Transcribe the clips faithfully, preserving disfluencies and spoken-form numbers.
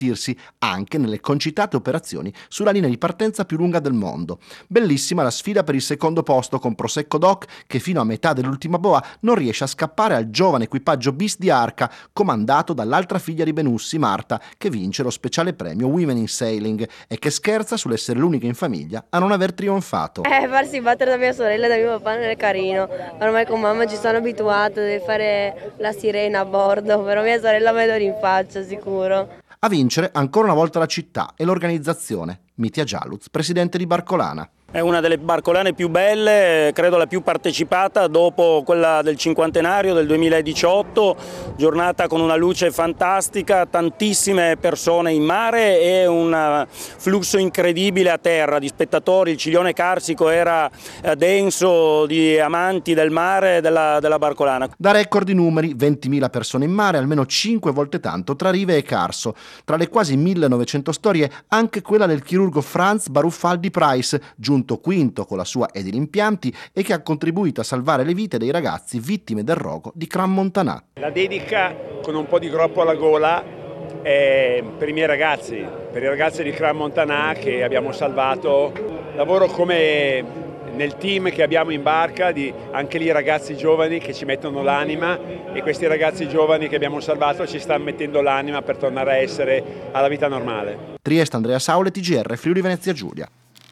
anche nelle concitate operazioni sulla linea di partenza più lunga del mondo. Bellissima la sfida per il secondo posto con Prosecco Doc, che fino a metà dell'ultima boa non riesce a scappare al giovane equipaggio bis di Arca, comandato dall'altra figlia di Benussi, Marta, che vince lo speciale premio Women in Sailing e che scherza sull'essere l'unica in famiglia a non aver trionfato. Eh, farsi battere da mia sorella e da mio papà non è carino. Ormai con mamma ci sono abituato, deve fare la sirena a bordo, però mia sorella me lo rinfaccia sicuro. A vincere ancora una volta la città e l'organizzazione. Mitja Gialuz, presidente di Barcolana. È una delle barcolane più belle, credo la più partecipata dopo quella del cinquantenario del duemiladiciotto, giornata con una luce fantastica, tantissime persone in mare e un flusso incredibile a terra di spettatori. Il Ciglione Carsico era denso di amanti del mare e della, della barcolana. Da record di numeri, ventimila persone in mare, almeno cinque volte tanto tra Rive e Carso. Tra le quasi millenovecento storie anche quella del chirurgo Franz Baruffaldi Price, giunto quinto con la sua Edil Impianti e che ha contribuito a salvare le vite dei ragazzi vittime del rogo di Cran Montanà. La dedica con un po' di groppo alla gola è per i miei ragazzi, per i ragazzi di Cran Montanà che abbiamo salvato. Lavoro come nel team che abbiamo in barca, di anche lì ragazzi giovani che ci mettono l'anima, e questi ragazzi giovani che abbiamo salvato ci stanno mettendo l'anima per tornare a essere alla vita normale. Trieste, Andrea Saule, T G R, Friuli Venezia Giulia.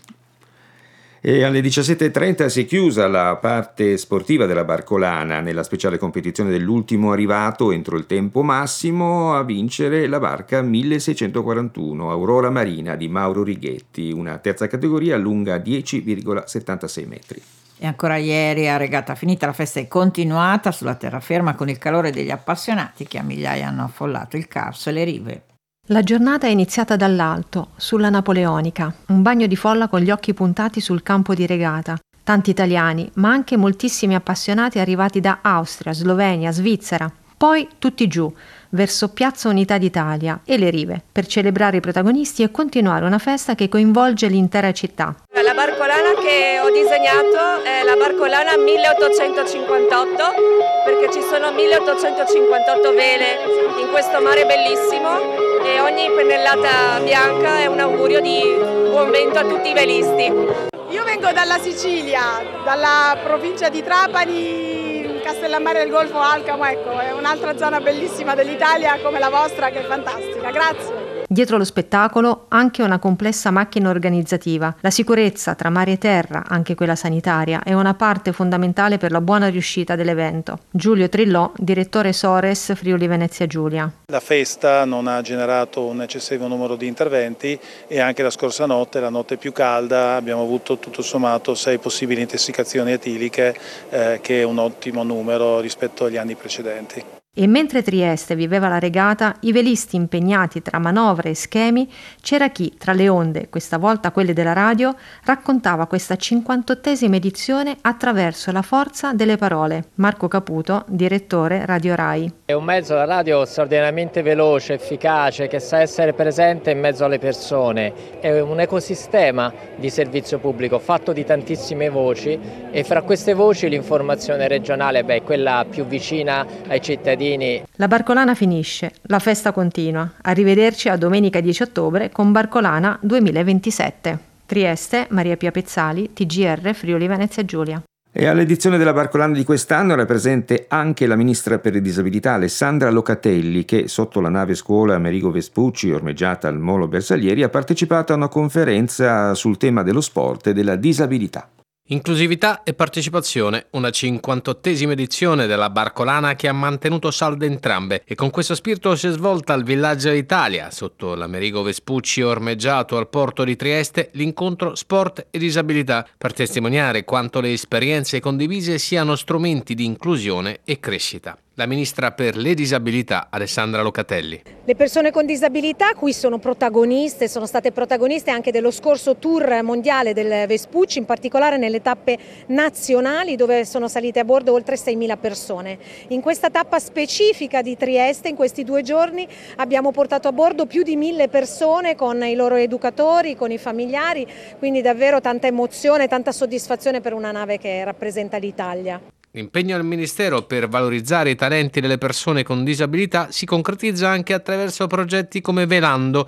E alle diciassette e trenta si è chiusa la parte sportiva della Barcolana nella speciale competizione dell'ultimo arrivato entro il tempo massimo. A vincere la barca milleseicentoquarantuno Aurora Marina di Mauro Righetti, una terza categoria lunga dieci virgola settantasei metri. E ancora ieri, a regata finita, la festa è continuata sulla terraferma con il calore degli appassionati che a migliaia hanno affollato il Carso e le rive. La giornata è iniziata dall'alto, sulla Napoleonica, un bagno di folla con gli occhi puntati sul campo di regata. Tanti italiani, ma anche moltissimi appassionati arrivati da Austria, Slovenia, Svizzera. Poi tutti giù, verso Piazza Unità d'Italia e le rive, per celebrare i protagonisti e continuare una festa che coinvolge l'intera città. La barcolana che ho disegnato è la barcolana milleottocentocinquantotto, perché ci sono milleottocentocinquantotto vele in questo mare bellissimo e ogni pennellata bianca è un augurio di buon vento a tutti i velisti. Io vengo dalla Sicilia, dalla provincia di Trapani, Castellammare del Golfo, Alcamo, ecco, è un'altra zona bellissima dell'Italia come la vostra che è fantastica, grazie. Dietro lo spettacolo anche una complessa macchina organizzativa. La sicurezza tra mare e terra, anche quella sanitaria, è una parte fondamentale per la buona riuscita dell'evento. Giulio Trillò, direttore Sores Friuli Venezia Giulia. La festa non ha generato un eccessivo numero di interventi e anche la scorsa notte, la notte più calda, abbiamo avuto tutto sommato sei possibili intossicazioni etiliche, eh, che è un ottimo numero rispetto agli anni precedenti. E mentre Trieste viveva la regata, i velisti impegnati tra manovre e schemi, c'era chi, tra le onde, questa volta quelle della radio, raccontava questa cinquantottesima edizione attraverso la forza delle parole. Marco Caputo, direttore Radio Rai. È un mezzo, la radio, straordinariamente veloce, efficace, che sa essere presente in mezzo alle persone. È un ecosistema di servizio pubblico fatto di tantissime voci e fra queste voci l'informazione regionale beh, è quella più vicina ai cittadini. La Barcolana finisce, la festa continua. Arrivederci a domenica dieci ottobre con Barcolana duemilaventisette. Trieste, Maria Pia Pezzali, T G R Friuli Venezia Giulia. E all'edizione della Barcolana di quest'anno era presente anche la ministra per le disabilità Alessandra Locatelli, che sotto la nave scuola Amerigo Vespucci, ormeggiata al Molo Bersaglieri, ha partecipato a una conferenza sul tema dello sport e della disabilità. Inclusività e partecipazione, una cinquantottesima edizione della Barcolana che ha mantenuto salde entrambe e con questo spirito si è svolta al Villaggio Italia, sotto l'Amerigo Vespucci ormeggiato al porto di Trieste, l'incontro Sport e Disabilità, per testimoniare quanto le esperienze condivise siano strumenti di inclusione e crescita. La ministra per le disabilità Alessandra Locatelli. Le persone con disabilità qui sono protagoniste, sono state protagoniste anche dello scorso tour mondiale del Vespucci, in particolare nelle tappe nazionali dove sono salite a bordo oltre seimila persone. In questa tappa specifica di Trieste, in questi due giorni, abbiamo portato a bordo più di mille persone con i loro educatori, con i familiari, quindi davvero tanta emozione, tanta soddisfazione per una nave che rappresenta l'Italia. L'impegno del Ministero per valorizzare i talenti delle persone con disabilità si concretizza anche attraverso progetti come Velando,